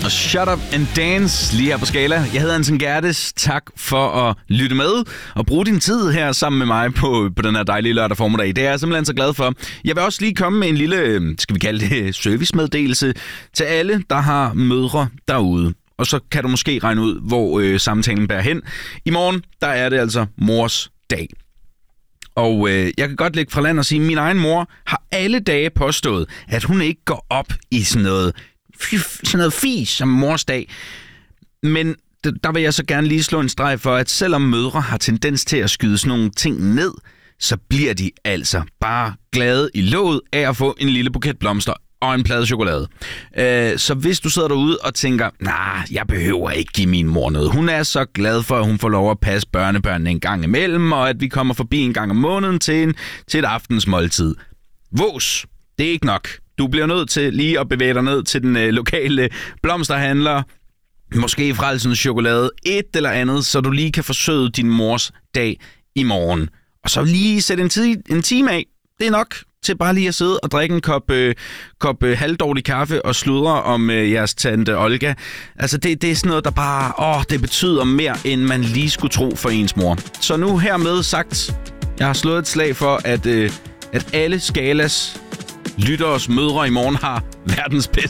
og Shut Up and Dance lige her på Skala. Jeg hedder Anton Gerdes. Tak for at lytte med og bruge din tid her sammen med mig på den her dejlige lørdag formiddag. Det er jeg simpelthen så glad for. Jeg vil også lige komme med en lille, skal vi kalde det, servicemeddelelse til alle, der har mødre derude. Og så kan du måske regne ud, hvor samtalen bærer hen. I morgen, der er det altså mors dag. Og jeg kan godt lægge fra land og sige, at min egen mor har alle dage påstået, at hun ikke går op i sådan noget fis som mors dag. Men der vil jeg så gerne lige slå en streg for, at selvom mødre har tendens til at skyde sådan nogle ting ned, så bliver de altså bare glade i låget af at få en lille buket blomster og en plade chokolade. Så hvis du sidder derude og tænker, jeg behøver ikke give min mor noget. Hun er så glad for, at hun får lov at passe børnebørnene en gang imellem, og at vi kommer forbi en gang om måneden til et aftensmåltid. Vås, det er ikke nok. Du bliver nødt til lige at bevæge dig ned til den lokale blomsterhandler, måske Frelsens Chokolade, et eller andet, så du lige kan forsøge din mors dag i morgen. Og så lige sætte en time af. Det er nok til bare lige at sidde og drikke en kop halvdårlig kaffe og sludre om jeres tante Olga. Altså det er sådan noget, der bare, det betyder mere, end man lige skulle tro for ens mor. Så nu hermed sagt, jeg har slået et slag for, at alle Skalas lytteres mødre i morgen har verdens bedste